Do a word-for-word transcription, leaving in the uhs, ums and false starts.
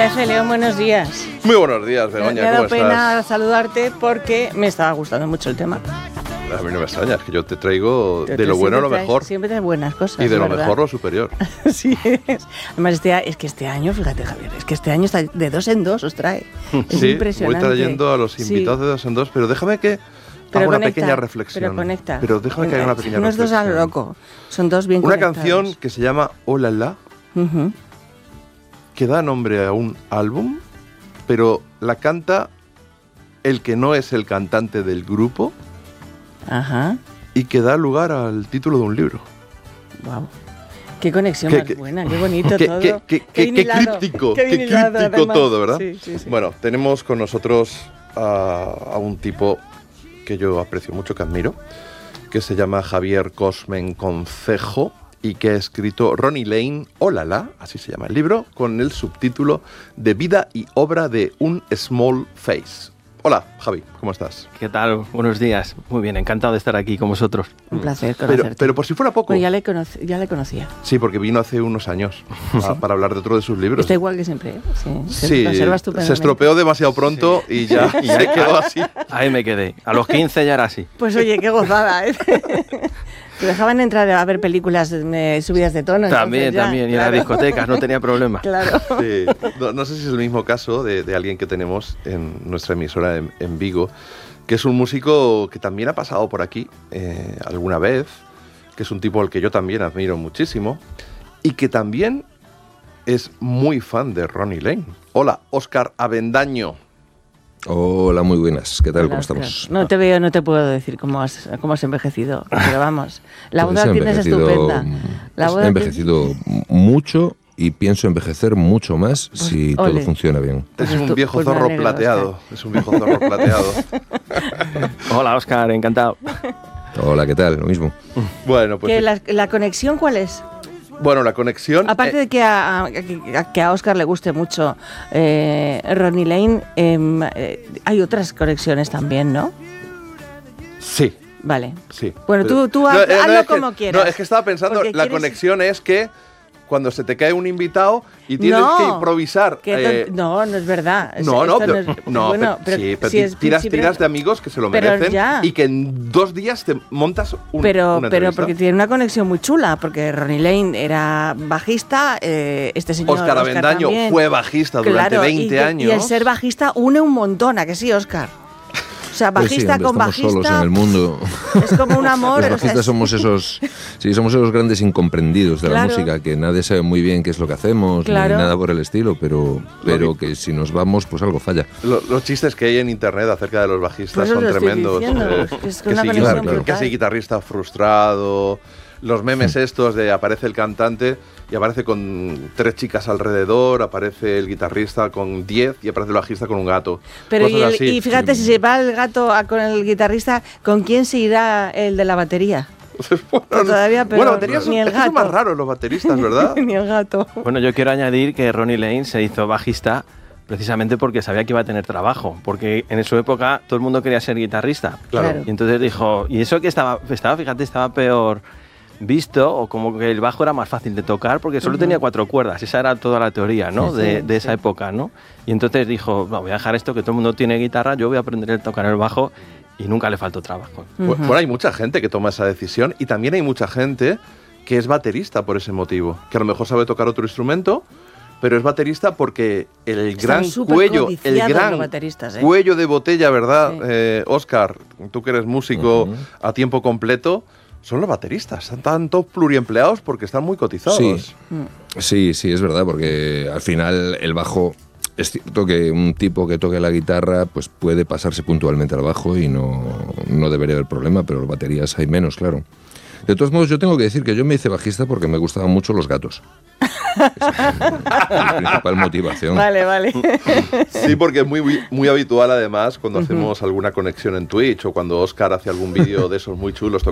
Hola, F. León, buenos días. Muy buenos días, Begoña, me, me ¿cómo da pena estás? saludarte porque me estaba gustando mucho el tema. A mí no me extraña, es que yo te traigo Pero de lo bueno a lo traes, mejor. Siempre traes buenas cosas, y de lo ¿verdad? mejor lo superior. Sí es. Además, este, es que este año, fíjate, Javier, es que este año está de dos en dos, os trae. Es Sí, impresionante. voy trayendo a los invitados Sí. de dos en dos, pero déjame que Pero haga una conecta, pequeña reflexión. Pero conecta. Pero déjame que haga una pequeña no es dos reflexión. a lo loco, son dos bien Una conectados. canción que se llama Hola La, Uh-huh. que da nombre a un álbum, pero la canta el que no es el cantante del grupo Ajá. y que da lugar al título de un libro. Wow. Qué conexión Qué- más qué- buena, qué bonito Qué, todo. qué- qué- Qué qué bien hilado, críptico, qué qué bien hilado, críptico además. todo, ¿verdad? Sí, sí, sí. Bueno, tenemos con nosotros a, a un tipo que yo aprecio mucho, que admiro, que se llama Javier Cosmen Concejo y que ha escrito Ronnie Lane, Hola La, así se llama el libro, con el subtítulo de Vida y obra de un Small Face. Hola, Javi, ¿cómo estás? ¿Qué tal? Buenos días. Muy bien, encantado de estar aquí con vosotros. Un placer conocerte. Pero, pero por si fuera poco. Bueno, ya, le conoc- ya le conocía. Sí, porque vino hace unos años a- para hablar de otro de sus libros. Está igual que siempre, ¿eh? Sí, se Sí, conserva se estupendamente. estropeó demasiado pronto y ya Y ya se quedó así. Ahí me quedé. A los quince ya era así. Pues oye, qué gozada, ¿eh? Te dejaban entrar a ver películas eh, subidas de tono. También, entonces ya, también. Y en las claro. discotecas, no tenía problema. Claro. Sí. No, no sé si es el mismo caso de, de alguien que tenemos en nuestra emisora en, en Vigo, que es un músico que también ha pasado por aquí eh, alguna vez, que es un tipo al que yo también admiro muchísimo y que también es muy fan de Ronnie Lane. Hola, Óscar Avendaño. Hola, muy buenas. ¿Qué tal? Hola, ¿Cómo Óscar. estamos? No te veo, no te puedo decir cómo has, cómo has envejecido, pero vamos, la Pues voz he la tienes envejecido- estupenda. La voz he la envejecido mucho y pienso envejecer mucho más si ole. todo funciona bien. Pues es un estu- viejo pues me zorro alegro, plateado. Es un viejo zorro plateado. Hola, Óscar, encantado. Hola, ¿qué tal? Lo mismo. Bueno, pues ¿Que la, la conexión cuál es? bueno, la conexión. Aparte eh, de que a, a- que a Óscar le guste mucho eh, Ronnie Lane, em, eh, hay otras conexiones también, ¿no? sí. Vale. Sí. Bueno, Pero- tú- tú haz- eh, hazlo es que- como quieras. No, es que estaba pensando, Porque la quieres- conexión es que cuando se te cae un invitado y tienes No, que improvisar. que eh, ton- no, no es verdad. no, Esto no, pero, es- no, bueno, pero- sí, pero si ti- es- tiras, sí, pero- tiras de amigos que se lo pero merecen ya. y que en dos días te montas un, Pero, una pero entrevista. porque tiene una conexión muy chula, porque Ronnie Lane era bajista, eh, este señor Óscar Avendaño también. fue bajista durante Claro, veinte y, años. Y el ser bajista une un montón, ¿a que sí, Óscar? O sea, Pues sí, bajista hombre, con estamos solos bajista en el mundo. es como un amor. Los o sea, bajistas es- somos esos, sí, somos esos grandes incomprendidos de Claro. la música, que nadie sabe muy bien qué es lo que hacemos, Claro. ni nada por el estilo, pero, pero que si nos vamos, pues algo falla. Lo- los chistes que hay en internet acerca de los bajistas Pues eso son lo estoy tremendos. diciendo, eh, es que es que, una si, conexión Claro, claro. que brutal. si guitarrista frustrado, los memes estos de aparece el cantante y aparece con tres chicas alrededor, aparece el guitarrista con diez y aparece el bajista con un gato. Pero y, Cosas el- así. y fíjate, si se va el gato a- con el guitarrista, ¿con quién se irá el de la batería? bueno, Pues todavía peor, bueno, baterías son, ni el es que son gato. más raros los bateristas, ¿verdad? Ni el gato. Bueno, yo quiero añadir que Ronnie Lane se hizo bajista precisamente porque sabía que iba a tener trabajo, porque en su época todo el mundo quería ser guitarrista. Claro. Claro. Y entonces dijo, y eso que estaba, estaba, fíjate, estaba peor visto, o como que el bajo era más fácil de tocar porque solo tenía cuatro cuerdas, esa era toda la teoría, ¿no? Sí, de, sí, de esa sí. época, ¿no? Y entonces dijo, no, voy a dejar esto, que todo el mundo tiene guitarra, yo voy a aprender a tocar el bajo, y nunca le faltó trabajo. Bu- Bueno, hay mucha gente que toma esa decisión y también hay mucha gente que es baterista por ese motivo, que a lo mejor sabe tocar otro instrumento, pero es baterista porque el Están gran súper cuello, el codiciados gran los bateristas, ¿eh? cuello de botella, ¿verdad, Sí. eh, Óscar? Tú que eres músico Ujú. a tiempo completo, son los bateristas, están tanto pluriempleados porque están muy cotizados. Sí, sí, sí, es verdad, porque al final el bajo, es cierto que un tipo que toque la guitarra pues puede pasarse puntualmente al bajo y no, no debería haber problema, pero las baterías hay menos, claro. De todos modos, yo tengo que decir que yo me hice bajista porque me gustaban mucho los gatos. Esa es mi principal motivación. Vale, vale. Sí, porque es muy, muy, muy habitual además cuando hacemos alguna conexión en Twitch o cuando Óscar hace algún vídeo de esos muy chulos